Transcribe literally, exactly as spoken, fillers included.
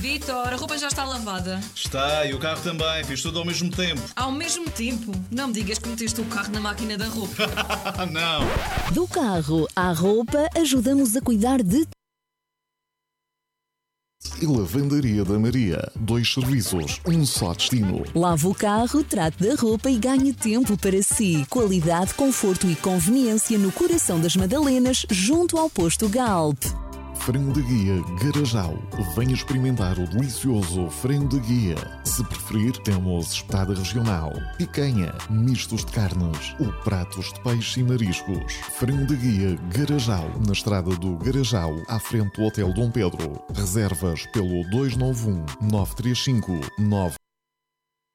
Vitor, a roupa já está lavada. Está, e o carro também. Fiz tudo ao mesmo tempo. Ao mesmo tempo? Não me digas que meteste o carro na máquina da roupa. Não. Do carro à roupa, ajudamos a cuidar de... E Lavandaria da Maria. Dois serviços, um só destino. Lave o carro, trate da roupa e ganhe tempo para si. Qualidade, conforto e conveniência no coração das Madalenas, junto ao posto Galp. Frango de guia Garajal. Venha experimentar o delicioso frango de guia. Se preferir, temos espetada regional, picanha, mistos de carnes ou pratos de peixe e mariscos. Frango de guia Garajal, na estrada do Garajal, à frente do Hotel Dom Pedro. Reservas pelo dois nove um, nove três cinco, nove